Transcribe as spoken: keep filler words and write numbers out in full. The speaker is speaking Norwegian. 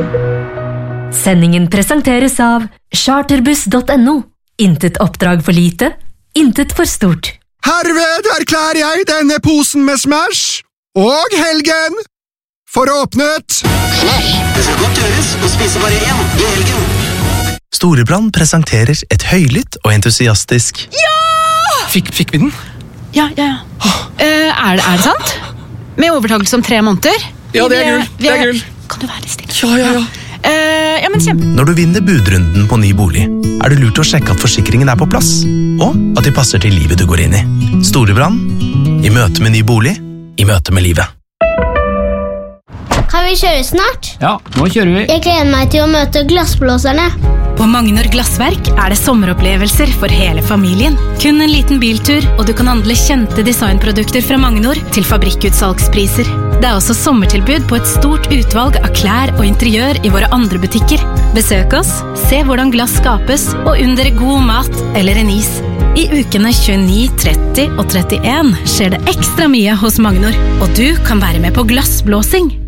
Sendingen presenteres av charterbuss punktum no. Intet oppdrag for lite, intet for stort. Herved erklærer jeg denne posen med Smash og helgen for åpnet. Smash, det skal godt gjøres å spise bare én i helgen. Storebrand presenterer et høylytt og entusiastisk Ja! Fikk, fikk vi den? Ja, ja, ja. Uh, er, det, er det sant? Med overtakelse om tre måneder? Ja, det er gull. Det er gull. Kan du være litt stille? Ja, ja, ja. Uh, ja, men kjempe. Når du vinner budrunden på ny bolig, er det lurt å sjekke at forsikringen er på plass, og at de passer til livet du går inn i. Storebrand, i møte med ny bolig, i møte med livet. Kan vi kjøre snart? Ja, nå kjører vi. Jeg gleder meg til å møte glassblåserne. På Magnor Glassverk er det sommeropplevelser for hele familien. Kun en liten biltur, og du kan handle kjente designprodukter fra Magnor til fabrikkutsalgspriser. Det er også sommertilbud på et stort utvalg av klær og interiør i våre andre butikker. Besøk oss, se hvordan glass skapes, og under god mat eller en is. I ukene tjueni, tretti og trettien skjer det ekstra mye hos Magnor, og du kan være med på glassblåsing.